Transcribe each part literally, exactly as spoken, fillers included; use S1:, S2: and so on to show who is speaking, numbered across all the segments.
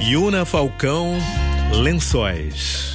S1: Yuna Falcão, Lençóis.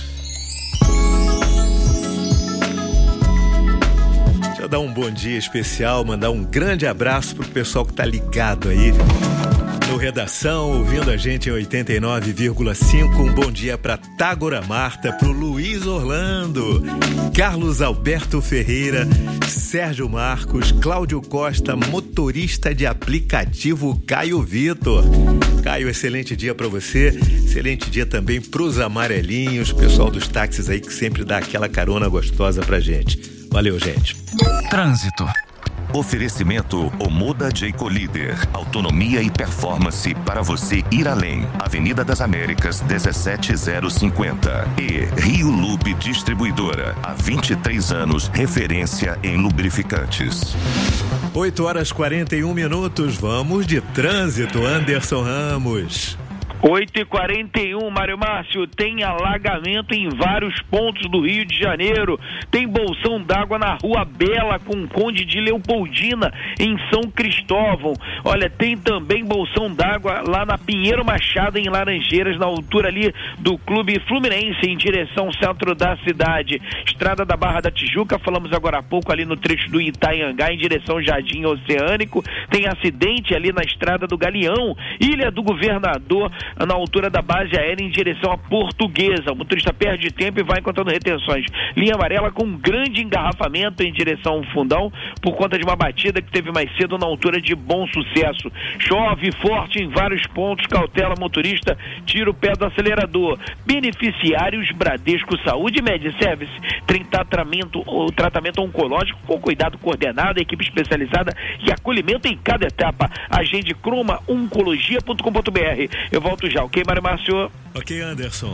S1: Deixa eu dar um bom dia especial, mandar um grande abraço pro pessoal que tá ligado aí no Redação, ouvindo a gente em oitenta e nove vírgula cinco. Um bom dia para Tágora Marta, pro Luiz Orlando, Carlos Alberto Ferreira, Sérgio Marcos, Cláudio Costa, motorista de aplicativo Caio Vitor. Caio, excelente dia para você, excelente dia também pros amarelinhos, pessoal dos táxis aí que sempre dá aquela carona gostosa pra gente. Valeu, gente.
S2: Trânsito. Oferecimento Omoda Jayco Líder. Autonomia e performance para você ir além. Avenida das Américas, dezessete mil e cinquenta. E Rio Lube Distribuidora. Há vinte e três anos, referência em lubrificantes.
S1: oito horas e quarenta e um minutos. Vamos de trânsito, Anderson Ramos.
S3: oito e quarenta e um, Mário Márcio, tem alagamento em vários pontos do Rio de Janeiro, tem bolsão d'água na Rua Bela com Conde de Leopoldina em São Cristóvão. Olha, tem também bolsão d'água lá na Pinheiro Machado em Laranjeiras, na altura ali do Clube Fluminense, em direção ao centro da cidade. Estrada da Barra da Tijuca, falamos agora há pouco ali no trecho do Itaiangá em direção ao Jardim Oceânico, tem acidente ali na Estrada do Galeão, Ilha do Governador, na altura da base aérea em direção à Portuguesa. O motorista perde tempo e vai encontrando retenções. Linha amarela com um grande engarrafamento em direção ao Fundão por conta de uma batida que teve mais cedo na altura de Bom Sucesso. Chove forte em vários pontos, cautela motorista, tira o pé do acelerador. Beneficiários Bradesco Saúde Med Service, tem tratamento, o tratamento oncológico com cuidado coordenado, equipe especializada e acolhimento em cada etapa. Agende croma oncologia ponto com ponto b r. Eu volto já, ok, Mário Márcio?
S1: Ok, Anderson.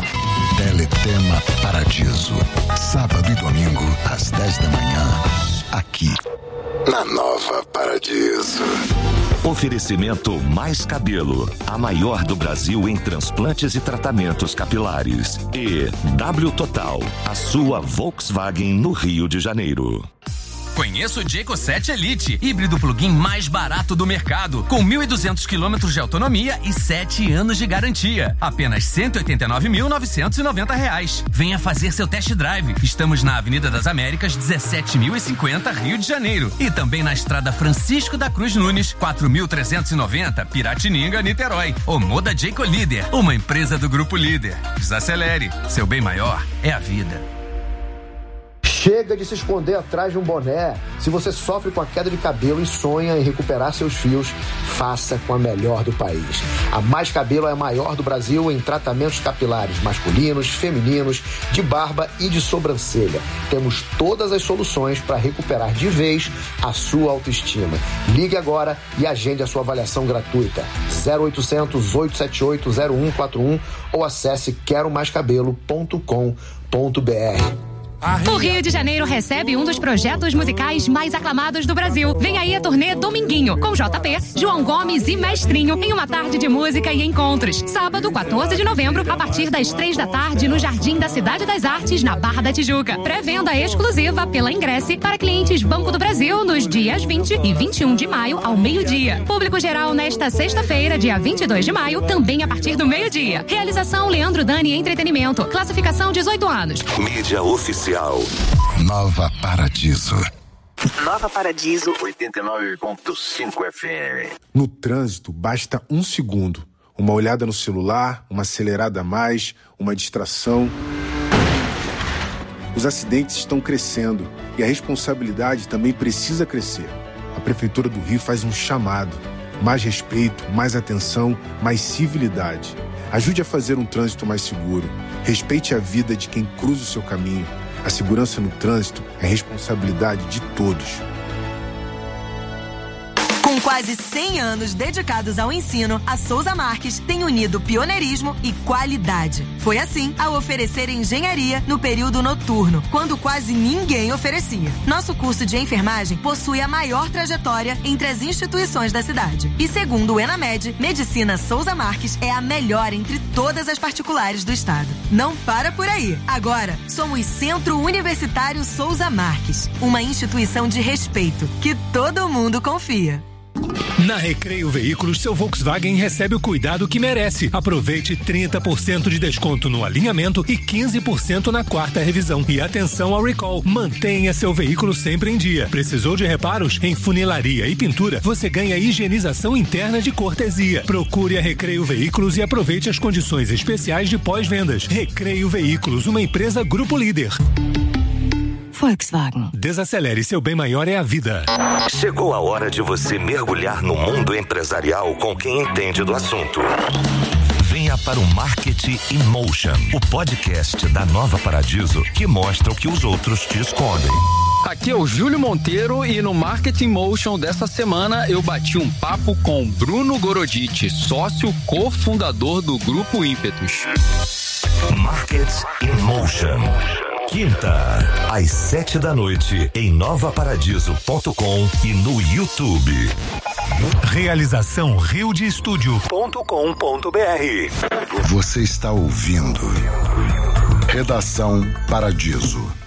S4: Teletema Paradiso, sábado e domingo às dez da manhã, aqui na Nova Paradiso.
S2: Oferecimento Mais Cabelo, a maior do Brasil em transplantes e tratamentos capilares. E W Total, a sua Volkswagen no Rio de Janeiro.
S5: Conheça o Jayco sete Elite, híbrido plug-in mais barato do mercado, com mil e duzentos quilômetros de autonomia e sete anos de garantia. Apenas cento e oitenta e nove mil novecentos e noventa reais. Venha fazer seu test drive. Estamos na Avenida das Américas, dezessete mil e cinquenta, Rio de Janeiro. E também na Estrada Francisco da Cruz Nunes, quatro mil trezentos e noventa, Piratininga, Niterói. Omoda Jayco Líder, uma empresa do Grupo Líder. Desacelere. Seu bem maior é a vida.
S6: Chega de se esconder atrás de um boné. Se você sofre com a queda de cabelo e sonha em recuperar seus fios, faça com a melhor do país. A Mais Cabelo é a maior do Brasil em tratamentos capilares masculinos, femininos, de barba e de sobrancelha. Temos todas as soluções para recuperar de vez a sua autoestima. Ligue agora e agende a sua avaliação gratuita. zero oitocentos, oito sete oito, zero um quatro um ou acesse quero mais cabelo ponto com ponto b r.
S7: O Rio de Janeiro recebe um dos projetos musicais mais aclamados do Brasil. Vem aí a turnê Dominguinho, com J P, João Gomes e Mestrinho, em uma tarde de música e encontros. Sábado, quatorze de novembro, a partir das três da tarde, no Jardim da Cidade das Artes, na Barra da Tijuca. Pré-venda exclusiva pela Ingresse para clientes Banco do Brasil nos dias vinte e vinte e um de maio, ao meio-dia. Público geral nesta sexta-feira, dia vinte e dois de maio, também a partir do meio-dia. Realização Leandro Dani Entretenimento. Classificação dezoito anos.
S2: Mídia oficial.
S4: Nova Paradiso.
S8: Nova Paradiso oitenta e nove ponto cinco F M.
S9: No trânsito, basta um segundo. Uma olhada no celular, uma acelerada a mais, uma distração. Os acidentes estão crescendo e a responsabilidade também precisa crescer. A Prefeitura do Rio faz um chamado. Mais respeito, mais atenção, mais civilidade. Ajude a fazer um trânsito mais seguro. Respeite a vida de quem cruza o seu caminho. A segurança no trânsito é responsabilidade de todos.
S10: Com quase cem anos dedicados ao ensino, a Souza Marques tem unido pioneirismo e qualidade. Foi assim ao oferecer engenharia no período noturno, quando quase ninguém oferecia. Nosso curso de enfermagem possui a maior trajetória entre as instituições da cidade. E segundo o Enamed, Medicina Souza Marques é a melhor entre todas as particulares do estado. Não para por aí. Agora, somos Centro Universitário Souza Marques, uma instituição de respeito que todo mundo confia.
S11: Na Recreio Veículos, seu Volkswagen recebe o cuidado que merece. Aproveite trinta por cento de desconto no alinhamento e quinze por cento na quarta revisão. E atenção ao recall. Mantenha seu veículo sempre em dia. Precisou de reparos? Em funilaria e pintura, você ganha higienização interna de cortesia. Procure a Recreio Veículos e aproveite as condições especiais de pós-vendas. Recreio Veículos, uma empresa Grupo Líder.
S12: Volkswagen.
S11: Desacelere, seu bem maior é a vida.
S2: Chegou a hora de você mergulhar no mundo empresarial com quem entende do assunto. Venha para o Marketing in Motion, o podcast da Nova Paradiso que mostra o que os outros te escondem.
S13: Aqui é o Júlio Monteiro e no Marketing Motion dessa semana eu bati um papo com Bruno Goroditi, sócio cofundador do Grupo Ímpetus.
S2: Marketing in Motion. Quinta, às sete da noite, em nova paradiso ponto com e no YouTube.
S11: Realização rio de estúdio
S2: ponto com ponto br.
S4: Você está ouvindo Redação Paradiso.